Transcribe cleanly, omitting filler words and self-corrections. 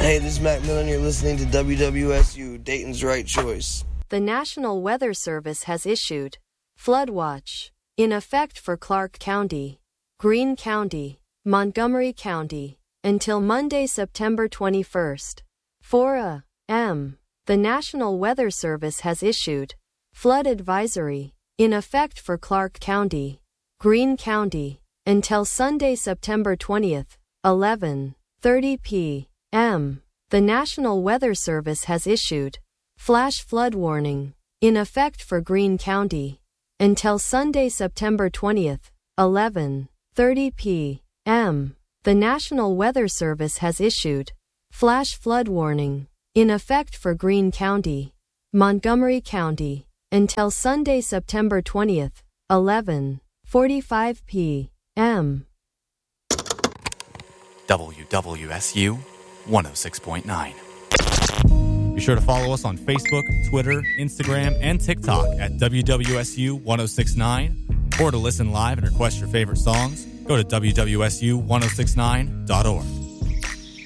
Hey, this is Mac Miller, and you're listening to WWSU, Dayton's Right Choice. The National Weather Service has issued flood watch in effect for Clark County, Greene County, Montgomery County, until Monday, September 21st. 4 a.m. The National Weather Service has issued flood advisory in effect for Clark County, Greene County, until Sunday, September 20th, 11:30 p.m. The National Weather Service has issued flash flood warning in effect for Greene County until Sunday, September 20th, 11:30 p.m. The National Weather Service has issued flash flood warning in effect for Greene County, Montgomery County, until Sunday, September 20th, 11:45 p.m. WWSU 106.9. Be sure to follow us on Facebook, Twitter, Instagram, and TikTok at WWSU 106.9, or to listen live and request your favorite songs, go to WWSU1069.org.